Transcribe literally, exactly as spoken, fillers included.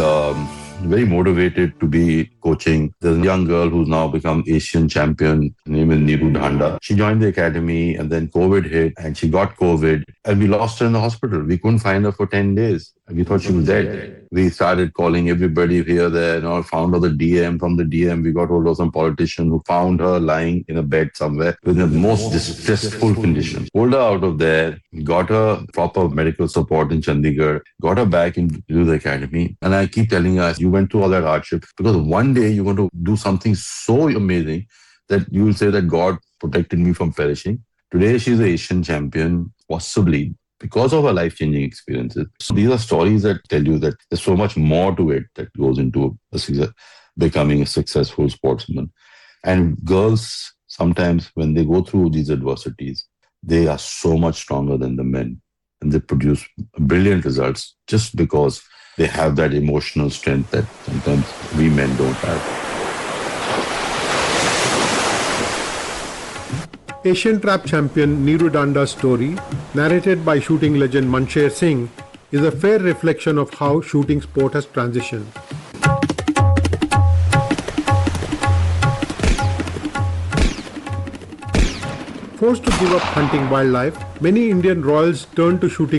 um, very motivated to be coaching. There's a young girl who's now become Asian champion. Her name is Neeru Dhanda. She joined the academy and then COVID hit and she got COVID and we lost her in the hospital. We couldn't find her for ten days. We thought she was dead. We started calling everybody here, there, you know, found her the D M. From the D M, we got hold of some politician who found her lying in a bed somewhere with the most distressful conditions. Pulled her out of there, got her proper medical support in Chandigarh, got her back into the academy. And I keep telling her, you went through all that hardship because one day you're going to do something so amazing that you will say that God protected me from perishing. Today, she's an Asian champion, possibly because of her life-changing experiences. So these are stories that tell you that there's so much more to it that goes into a success, becoming a successful sportsman. And girls, sometimes when they go through these adversities, they are so much stronger than the men. And they produce brilliant results just because they have that emotional strength that sometimes we men don't have. Asian trap champion Neeru Danda's story, narrated by shooting legend Mansher Singh, is a fair reflection of how shooting sport has transitioned. Forced to give up hunting wildlife, many Indian royals turned to shooting